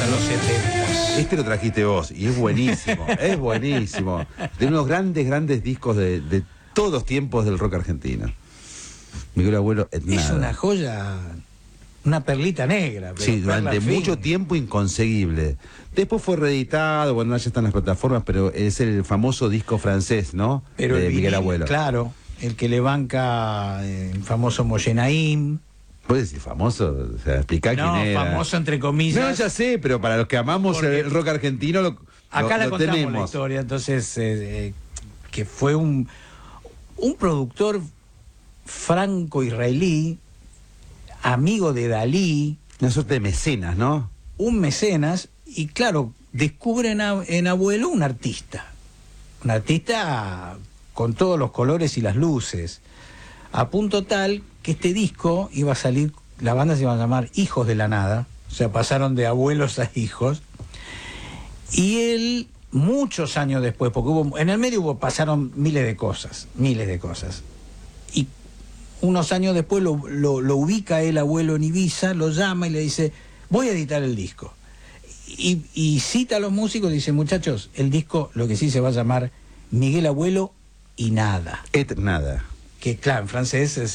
en los 70. Este lo trajiste vos y es buenísimo, es buenísimo. De unos grandes discos de todos los tiempos del rock argentino. Miguel Abuelo, Es una joya, una perlita negra. Pero sí, durante mucho tiempo inconseguible. Después fue reeditado, bueno, ya están las plataformas, pero es el famoso disco francés, ¿no? Pero de Miguel Abuelo. Claro, el que le banca el famoso Moyenaim. ¿Puedes decir famoso? O sea, explicar quién era. No, famoso entre comillas. No, ya sé, pero para los que amamos el rock argentino acá la contamos tenemos. la historia, entonces, que fue un productor franco-israelí, amigo de Dalí. Una suerte de mecenas, ¿no? Un mecenas, y claro, descubren en Abuelo un artista con todos los colores y las luces, a punto tal que este disco iba a salir, la banda se iba a llamar Hijos de la Nada, o sea, pasaron de abuelos a hijos, y él, muchos años después, porque en el medio pasaron miles de cosas, y unos años después lo ubica el Abuelo en Ibiza, lo llama y le dice, voy a editar el disco. Y cita a los músicos y dice, muchachos, el disco lo que sí se va a llamar Miguel Abuelo y Nada. Nada. Que claro, en francés es